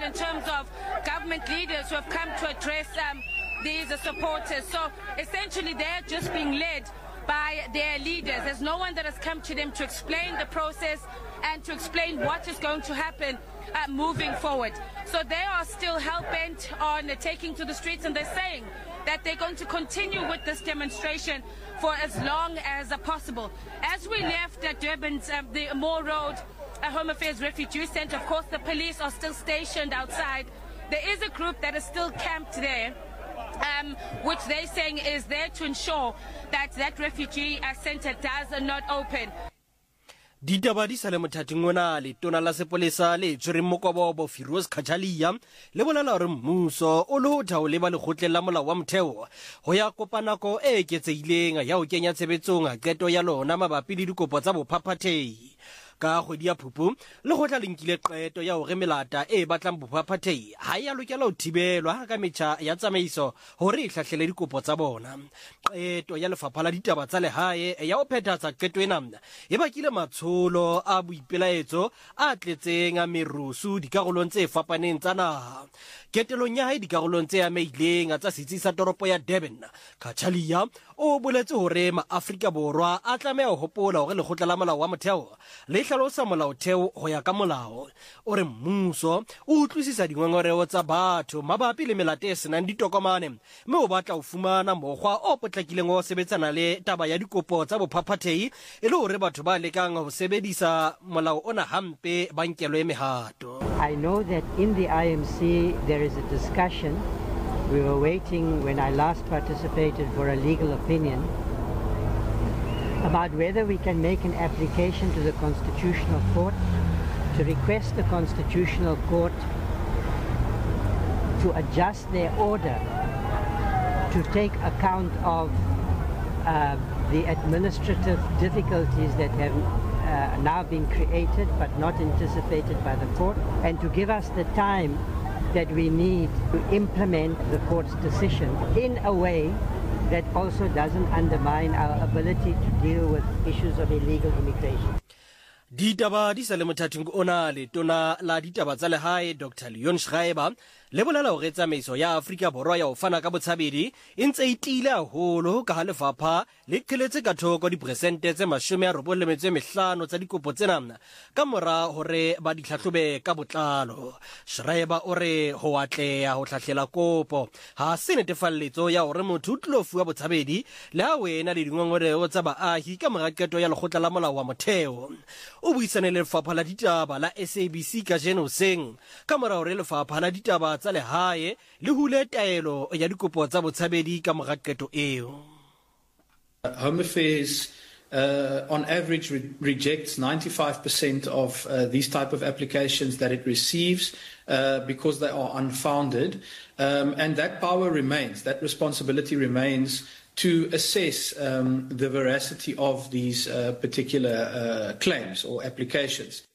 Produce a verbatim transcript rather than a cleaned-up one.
in terms of government leaders who have come to address um, these uh, supporters. So essentially they're just being led by their leaders. There's no one that has come to them to explain the process and to explain what is going to happen uh, moving forward. So they are still hell-bent on uh, taking to the streets, and they're saying that they're going to continue with this demonstration for as long as uh, possible. As we left uh, Durban's uh, the Moore Road uh, Home Affairs Refugee Centre, of course the police are still stationed outside. There is a group that is still camped there, Um, which they're saying is there to ensure that that refugee uh, center does uh, not open. Ditaba di sale mothating ona le tona la sepolesa le tshwere mokobobo Firoz Khajalia le bolela hore mmuso o lo thao le ba le khotlella molao wa motheo ho ya kopanako e eketseileng ya ho kenya tshebetsong qeto ya lona mabapi le dikopo tsa bophaphathehi. Ka kgwedi ya Phupu le gotla le nkile qeto ya hore melata e batlang bophaphathehi ha ya lokela ho thibelwa ka metjha ya tsamaiso hore e hlahlele dikopo tsa bona. Qeto ya lefapha la ditaba tsa lehae ya ho phethahatsa qeto ena e bakile matsholo a boipelaetso a tletseng a merusu dikarolong tse fapaneng tsa naha. Ketelong ya hae dikarolong tse ameileng tsa setsi sa toropo ya Durban, Khajalia o boletse hore maAfrika Borwa a tlameha ho hopola hore lekgotla la molao wa motheo le hlalosa molaotheo ho ya ka molao. O re mmuso o utlwisisa dingongoreo tsa batho mabapi le melate e senang ditokomane, mme o batla ho fumana mokgwa o potlakileng o sebetsana le taba ya dikopo tsa bophaphathehi e le hore batho ba lekang ho sebedisa molao ona hampe ba nkelwe mehato. I know that in the I M C there is a discussion. We were waiting when I last participated for a legal opinion about whether we can make an application to the Constitutional Court to request the Constitutional Court to adjust their order to take account of uh, the administrative difficulties that have uh, now been created but not anticipated by the court, and to give us the time that we need to implement the court's decision in a way that also doesn't undermine our ability to deal with issues of illegal immigration. Ditaba di sale mothating ona le tona la ditaba tsa lehae Doctor Leon Schreiber le bolela hore tsamaiso ya Afrika Borwa ya ho fana ka botshabedi e ntse e tiile haholo ka ha lefapha le qheletse ka thoko diperesente tse mashome a robong le metso e mehlano tsa dikopo tsena ka mora hore ba di hlahlobe ka botlalo. Schreiber o re ho atleha ho hlahlela kopo ha se netefalletso ya hore motho o tlilo fuwa botshabedi le ha wena le dingongoreo tsa baahi ka mora qeto ya lekgotla la molao wa motheo. O buisane le lefapha la ditaba la S A B C ka jeno seng ka mora hore lefapha la ditaba tsa lehae le hule taelo ya dikopo tsa botshabedi ka mora qeto eo. Home Affairs uh, on average re rejects ninety-five percent of uh, these type of applications that it receives uh, because they are unfounded, um, and that power remains, that responsibility remains to assess um, the veracity of these uh, particular uh, claims or applications.